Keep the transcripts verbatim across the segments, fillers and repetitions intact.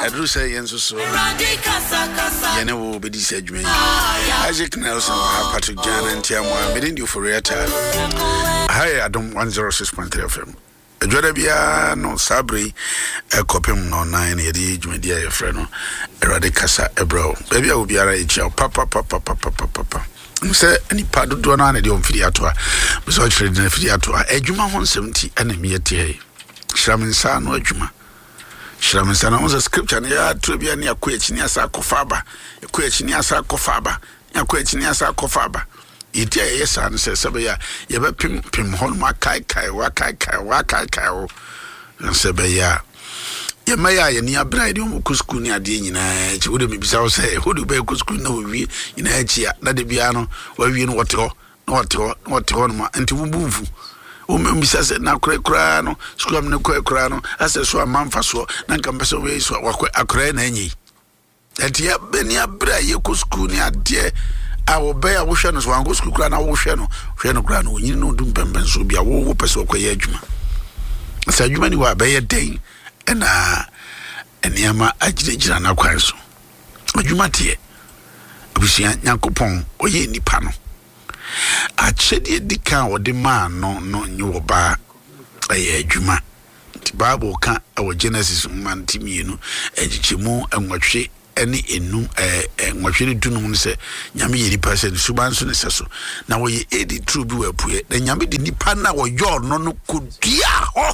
aduru say yenso so yene wo be di say adwuma yi Isaac Nelson ha Patrick Jana ntiamwa me ndi for real time hi Adom one oh six point three F M Ejwada bia no sabri e kopem no nine yedi dwumadi aye frɛ no Erade Kasa Ebro baby a obiara e chia papa papa papa papa mse ani pado do na na de omfiri ato a mse o chire na firi ato a adwuma ho seventy ana me yete shiraminsa no adwuma shiraminsa na on scripture na ya to bia ne akwa ni asa akofaba akwa ni asa akofaba akwa ni asa akofaba iti aye sa no se sebe ya ye be pim pim hon ma kai kai wa kai kai wa kai kai o sebe ya ye maya ye ni abra de mo kusku ni ade nyina chi wo de bibisa wo se wo de be kusku na wo wi nyina chi ya na de bia no wa wi no wote ho na wote ho na wote ho no ma enti wo buvu o me mbisa se na kura kura no sukam ne kura kura no ase so amamfa so na nka mbese we so wakwa akura na anyi enti ya be ni abra ye kusku ni ade a wo be a wo hwe no so wango kusku kura na wo hwe no hwe no kura no nyini no dum pempen so bia wo wo pese okwa adwuma sa adwuma ni wa be ye den ena eniama agiregira na kwan so adwuma tie abusia Nyankopɔn oye nipa no achede dika ode ma no no nyo ba aye adwuma ti Bible ka awo Genesis man timienu egichemu enwotwe ene enum eh enwotwe dunum se nyame ye nipa se suban so ne seso na wo ye edi true bi wapue na nyame di nipa na wo yo no no kodua ho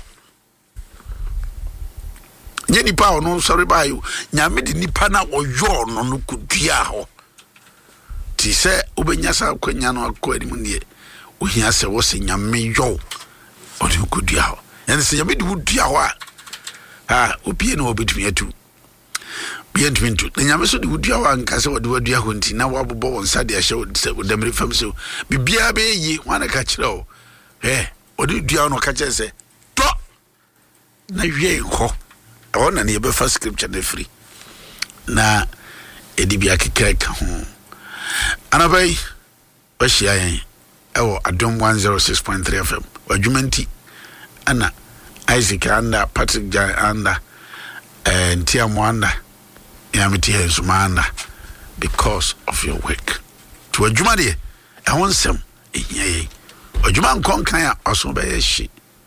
nye nipa ono sorry bayo nyame di nipa na wo yo no no kodua ho ti se obenya sa kwanya no akọ anim ne o hia se wo se nyame yo o di kodua ho ene se nyame di wodua ho a ah opie no obetumi atu bia ntwintu na nyame so di wodua ho anka se wode wadua ho nti na wabobọ won sade ahye wo se wodamre fam se bibia be yi wana ka kire o eh odi dua no ka kire se to na wie ho ona ne be fa scripture na free na edi bia kekere ka ho anabai wahia yen ewo Adom one oh six point three F M wadwumanti ana Isaac anda Patrick Jan anda eh ntiamo anda yamiti hensuma anda because of your work to wadwuma de e wonsem enyeye wadwuma nkonkan a oso be yeshi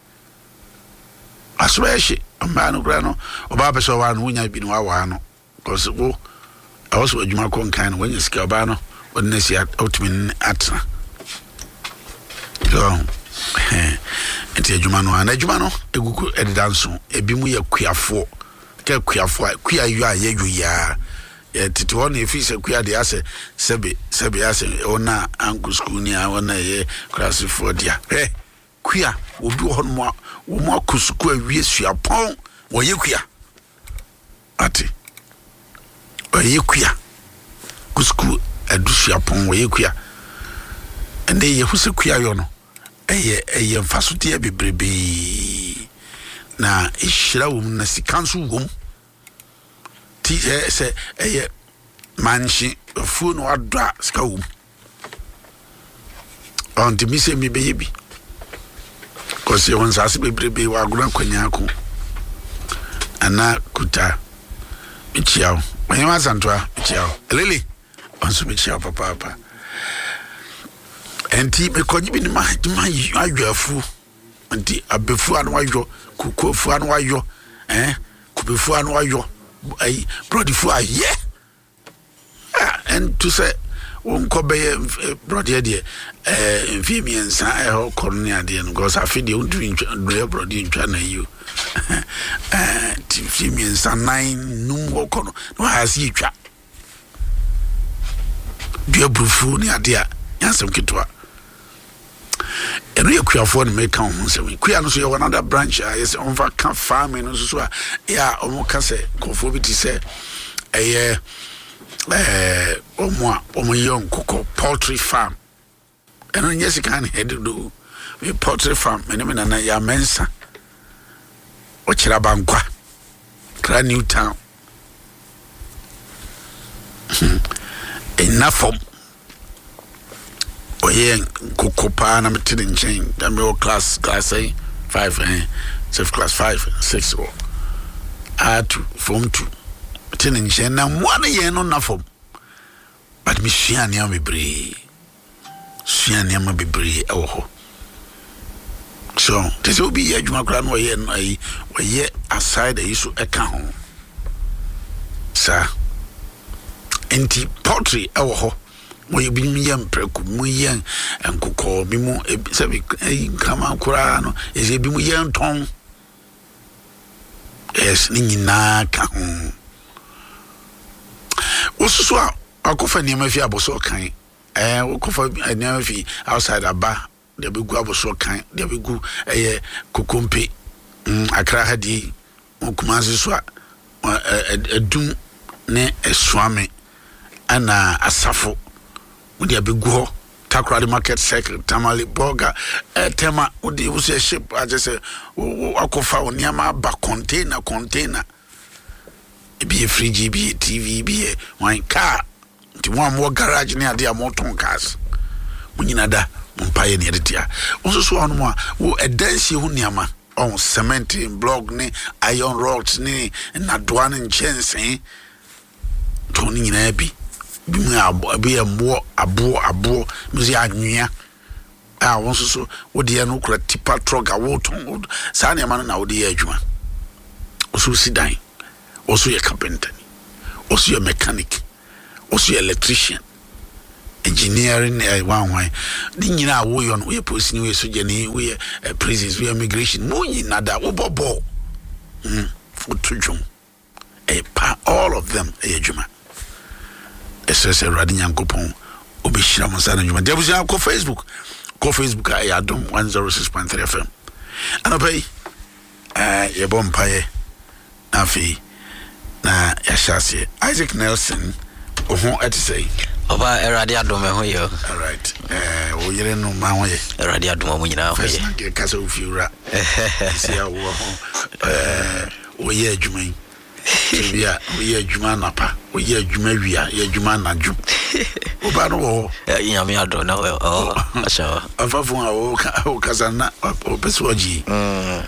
aso be yeshi amba no gra no oba pese wa no wonya bi no wa no because wo awoso wadwuma konkan no wonya sika oba no wonnesi outmin atra so enti adwuma no ana adwuma no egugu edidanso ebi mu ya kuafo ke kuafo kua yu aye yu ya titi wona efi se kua de ase sebe sebe ase ona anku school ni a wona ye class four dia eh kua obi ho no wo mo akusuku awie suapon wo ye kua ati wo ye kua kusku adusuapon wo ye kua ende ye hu se kua yo no eye eye mfasote ya bebrebe na ehira wo na sikanso wo ti se eye manchi fu no adwa ska wo on ti mi se mi be bi ko se won sa se bebrebe wa agura kwanya ko ana kuta michiao manyama santoa michiao lele onso michiao papa papa enti me konyi bi ni ma ma adwafu enti abefu anu ayo kukofu anu ayo eh kubefu anu ayo ai brodifu aye ah and to say won ko be brodi de eh mfi mi ensa e ho koroni ade no go sa fidi on do do brodi ntwa na you eh ti mfi mi ensa nine num ho kono no ha si twa do brufu ni ade a yansem kitwa eno ye kuafo ne make kan ho se we kua no so ye another branch a yes on va kan farming no so so a ya omo ka se kofo bi ti se eh eh omo omo yon koko poultry farm eno nyesi kan head do we poultry farm me me na ya mensa o kira bankwa kra New Town enough oye kokopa na metini nchen da me class class five eh safe class five six or a two form two Telling Chen and one yen on Nafom. But Miss Shiania be brave. Shiania be brave. Oh, so this will be a Jumacran way and I were yet aside the issue account. Sir, anti pottery. Oh, we be me young preku, me young and could call me more a come out Kurano is a be young tongue. Yes, Nina Kahun. Also, I'll go for Niamafi Aboso kind. Eh, we'll go for Niamafi outside a bar. There be go Aboso kind. There be go a Kukumpi. Accra Hadi, Okumazi Swa, a doom ne a swami, and a safo. Would there be go? Takra the market circle, Tamale Boga, a Tema, would you say ship? I just say, Wakofa, Niama, back container, container. Be a free G B, T V, be a wine car. To one more garage near their motor cars. When you know that, Mumpire near the tear. Also, so on more, who a dance you Niama on cement, block, ne, iron rods, ne, and not one in chance, eh? Tony in Abbey. Be a more a boar, a boar, Mizia Nia. I also so what the Anukra tipper truck a water, Sanya man now the edge one. Also, sit down. Also a carpenter, also a mechanic, also an electrician, engineering. Uh, one way, didn't you know we on we are posting we so Jenny we are prisons we are migration. No, you know that we bobo. Hmm. For two jum, a pa all of them a juma. S S A Radinyan Coupon, Obisham Sana Juma. There was a call Facebook, call Facebook. I Adam one zero six point three F M, and I pay. Uh, your bompire, Nafi. Na yashasi Isaac Nelson oho ati say oba erade adom ho ye. All right eh wo yire no ma ho ye erade adom mo nyina ho ye ke kasa ofiura sia wo ho eh wo ye adwuman bia wo ye adwuma napa wo ye adwuma wia ye adwuma nadwo oba no wo nyame ado na oh asha afafo a wo kasa na opesoji mm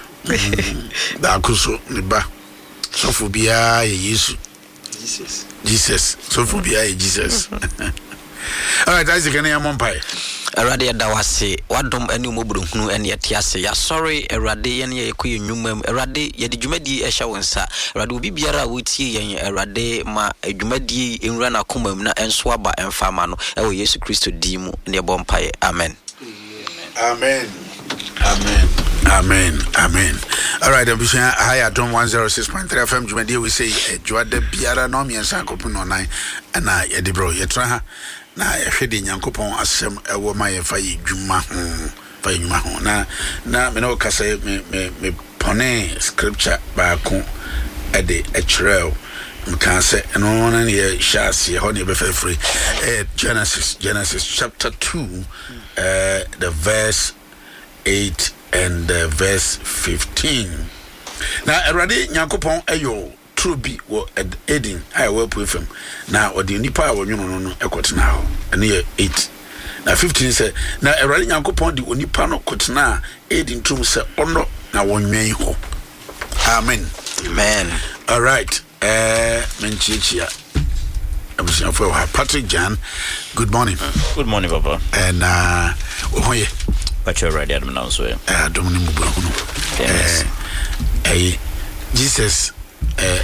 da kuso ne ba so for bia Jesus Jesus Jesus so for bia Jesus all right Isaac and your empire erade da wase wadom ani umobruhunu ene yetiase ya sorry erade ye ne yekoye nwumam erade ye de dwumadi ehya wonsa erade obi biara wotie yen erade ma dwumadi enwura na komam na enso aba emfama no ewo Yesu Kristo di mu ne bompae amen amen amen amen amen. All right, I'm saying hi at one zero six point three F M. Jumadi we say Joada Biara no me and Sankopon online and I Eddie bro ye try na ye hwede Nyankopon asem ewo ma ye fa ye dwuma ho fa ye dwuma ho na na me no kasa me me me pone scripture ba ko e de e kyerɛw me kan say no na ye shas ye ho ne be fa free eh Genesis Genesis chapter two uh the verse eight and uh, verse fifteen. Now, already Nyankopon ayo trubi wo Eden I will put him. Now, or the nipa wo no no no ekot now. And here eight. Now fifteen say now already Nyankopon di onipa no kotna Eden trum say ono na wonwen ho. Amen. Amen. All right. Eh menchichia. I'm for Patrick Jan. Good morning. Good morning, Papa. And uh oh yeah. But you're ready, I'm now so. Eh, Dominic Mubuno. Eh, eh, Jesus. Eh,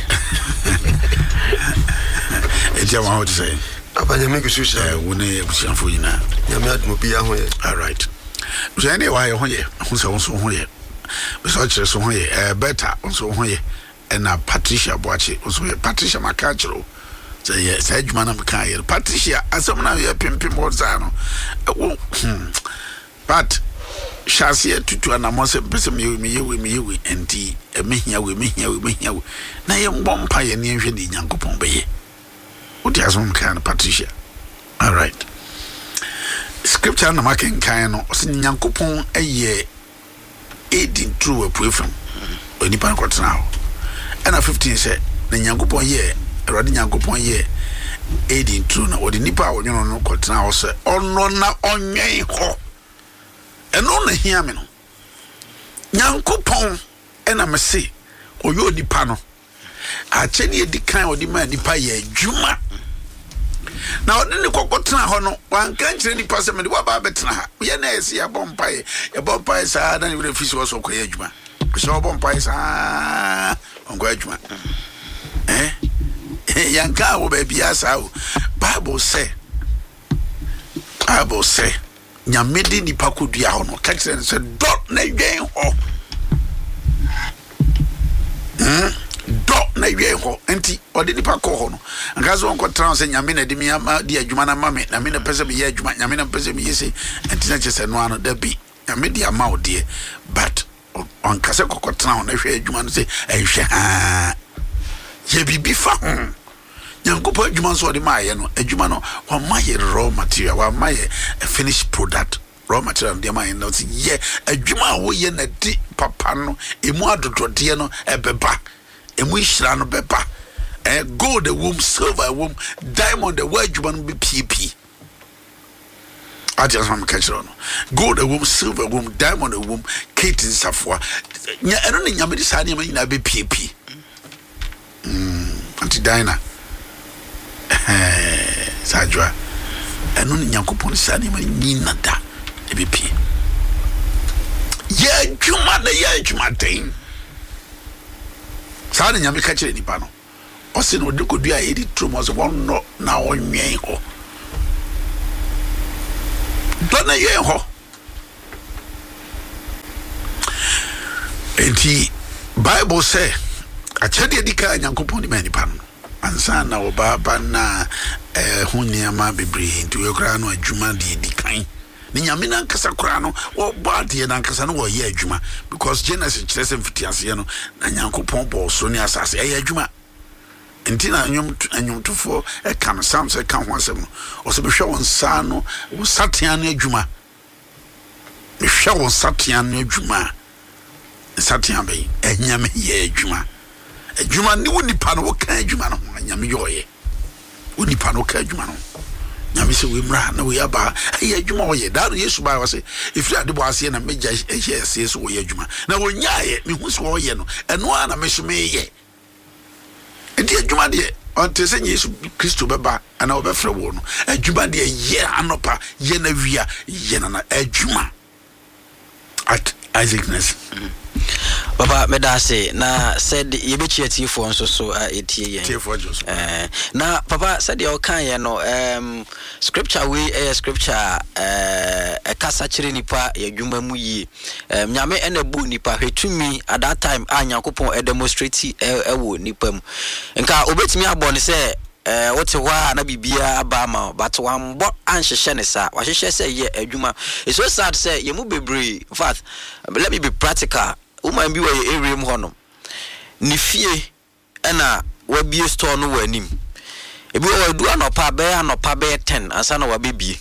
it's your how to say. Papa, you make a sushi. Eh, when you push on for you now. You made Mupia. All right. So anyway, oh yeah, who's also here. Besides, so here, eh, better also here, and uh, Patricia Boachi also here. Patricia Macachero. So yes, Edgeman of Kaya. Patricia, as some now you're pimping Mozano. But shall see it to an amount of person you me you me you and tea and me here with me here with me here. Now you won't pay any of the young coupon bay. What has one kind of Patricia? All right. Scripture and marking kind of young coupon a year eighteen through a proof when you pan now. And a fifteen said, the young coupon year, a running young coupon year eighteen through or the nipa or you know no cut now say, oh no, now on ye ho. And on the hear me no. Nyankopon and I must say, or you di pano. acheni edi kan odi ma nipa ye adwuma na odi ne kokotena ho no wan kan kire nipa se me de wa ba betena ha ye na ese ya bompa ye ye bompa ye sa na ne fisi wo so ko ye adwuma so bompa ye sa onko adwuma eh yanka wo ba bia sa o Bible say Bible say nyamedi nipa kodua ho no ka kire se dot na dwen ho hmm dot na dwen ho enti odi nipa ko ho no anka so onko trans nyame na de mi ama di adwuma na mame na me na pese me ye adwuma nyame na pese me yese enti na chese no ano da bi nyame di ama odi but on kase kokotran na hwe adwuma no se ehwe ha ye bibi fa ho nyankopo adwuma so odi maaye no adwuma no wa maaye raw material wa maaye a finished product raw material de maaye no se ye adwuma wo ye na di papa no emu adodode no ebeba emu hira no beba eh gold the womb silver womb diamond the word adwuma no be pp I just want to catch on. Gold the womb silver womb diamond the womb Kate Safwa nya eno ne nyame di sa ne ma be pp mm anti dina eh sajwa eno ne nyankopon sa ne ma nyina da e be pi ye adwuma na ye adwuma den sa ne nyame ka kire nipa no o se no de kodua e di tromo so won no na onwen ho do na ye ho enti Bible say achede dika nyankopon di manipa no ansa na obaba na eh huniama bebre nti we kra no adwuma di dikan ni nyame na nkasa kra no wo baade na nkasa no wo ye adwuma because Genesis chirese mfitiase no na nyankopon bo so ni asase ye adwuma enti na anyum anyum tofo e kan sam se kan ho asem no o se be hwe won sa no wo satean no adwuma be hwe won satean no adwuma satean be enyame ye adwuma adwuma ni woni pa no wo kan adwuma no nyame yoye woni pa no kan adwuma no nyame se we mra na we aba ayi adwuma wo ye da no Yesu ba wa se ifiri ade bo ase na meja ehye ase so wo ye adwuma na wo nyaaye me hu so wo ye no eno ana me so me ye edi adwuma de onte se Yesu Kristo beba ana obefre wo no adwuma de ye anopa ye na wia ye na adwuma at Isaacness Baba medase na said yebechi atifo nso so etie yen atifo jo so eh na papa said e o kan ye no um scripture we eh scripture eh e kasa kire nipa ye dwuma mu yi um nyame ena bu nipa hwetumi at that time anyankopon e demonstrate e wo nipa mu nka obetimi abo ne se eh wote wa na bibia aba ma but wan bo anhyehyɛ ne sa wa hyehyɛ sɛ ye adwuma it's so sad say ye mu bebre in fact let me be practical woman bi wɔ area mu hono ni fie ɛna wa bie store no wanim ebi wɔ du anopa be anopa be ten ansa na wa bebie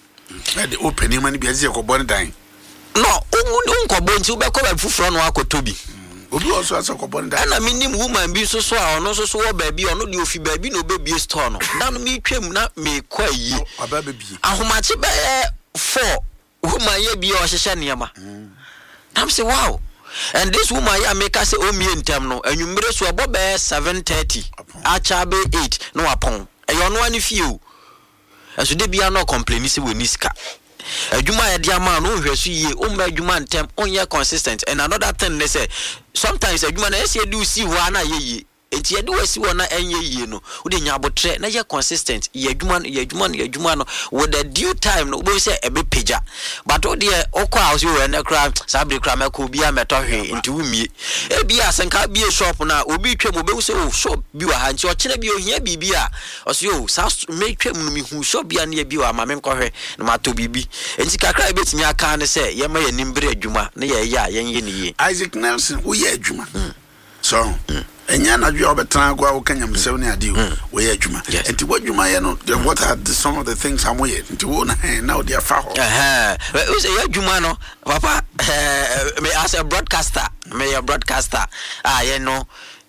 e de opening man bi azie ko bon dan no o nko bo nti wo be ko ba fufuro no akotobi obi also asa ko bon dan na minim woman bi so so a ono so so wo ba bi ono de ofi ba bi na obebie store no na no mi twam na me kwa yi aba bebie ahomache be four woman ye bi o hyehyɛ niama I'm say wow. And this woman ya make us say o mi entem no anwumere so abo be seven thirty acha be eight no apon e yo no ani fie o eso de bia no complain say we niska adwuma ya dia ma no hwe so yie o ma adwuma ntem onye consistent and another thing they say sometimes adwuma na ese do see wa na ye yie enti yede wasi wona enye yie no wo de nya abotre na ye consistent ye adwuma ye adwuma ye adwuma no with the due time no bo say ebe pagya but wo de okọ house we na kra sabre kra mako bia meto hwe enti wo mie e bia senka bia shop na obi twam obe say oh shop bi wa ha nti o kire bi ohia bibia o say oh sa me twam no mi hu shop bia na bi wa ma me nkọ hwe na ma to bibi enti kakra ebetimi aka ne say ye ma ye nimbre adwuma na ye ya ye nye ne ye Isaac Nelson wo ye adwuma so enya na dwe obetra gwa wo kanya msew ne ade wo ye adwuma enti wo adwuma ye no what are the, some of the things am wo ye enti wo na na wo dia fa ho eh eh we say adwuma no papa eh me as a broadcaster me a broadcaster ah ye no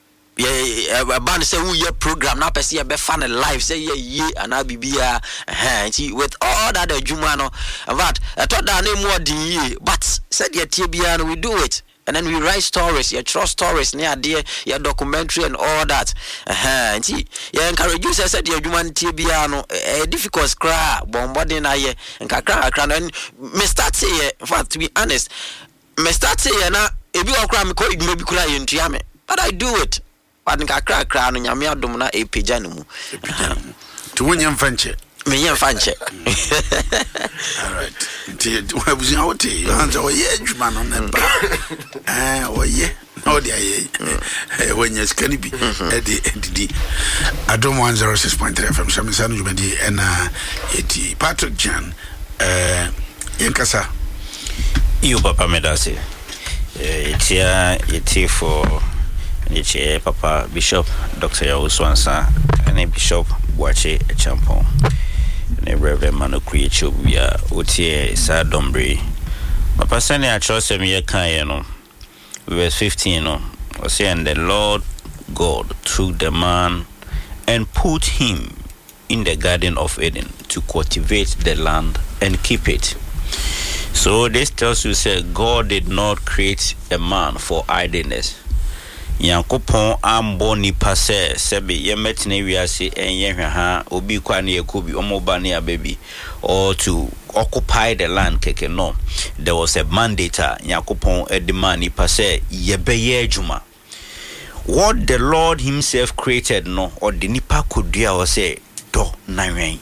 ye ban say wo ye program na pese ye be fan live say ye ye ana bibia eh enti with all that adwuma no but I thought that name more din ye but said ye tie bia no we do it and then we write stories, your true stories, near dear, your documentary and all that. Uh-huh. Yeah, encourage you said your human tibiano, a difficult cry, bombarding I and kakra cran and me start here, in fact, to be honest, me start here now, if you are crying, maybe crying to yame, but I do it. But in kakra cran and yamia domina a pijanum. To win your venture. Me yan fanche. All right. Ti wa buzi awoti. Anza o ye djuma no na ba. Eh o ye. No dia ye. Eh wenya skani bi. E di edidi. Adom one oh six point three F M. Shamisa no jumadi ena eti Patrick Jan. Eh yenkasa. You papa medase. Eh etia eti for etia papa Bishop Doctor Yawuswansa and Bishop Boache Champon. Ne Reverend Manu Creature via Otie Sa Dombre. My person I trust him ye kan no. Verse fifteen no. Was saying the Lord God took the man and put him in the garden of Eden to cultivate the land and keep it. So this tells you say God did not create a man for idleness. Yankopon ambo nipa se sebe yemetne wiase enye hwa obi kwa na yakobi omoba na baby or to occupy the land keke no. There was a mandate Yankopon edema nipa se yebeye adwuma. What the Lord himself created no or the nipa kodua o say do nanwen.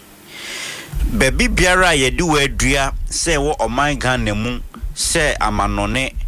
Baby biara yedu wadua se wo oman Ghana mu se amanone